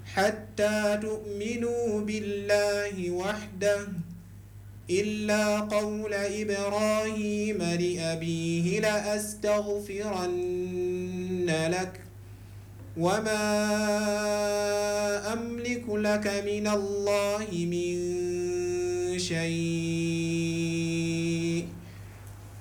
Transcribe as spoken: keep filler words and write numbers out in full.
حتى تؤمنوا بالله وحده إلا قول إبراهيم لأبيه لأستغفرن لك وما أملك لك من الله من شيء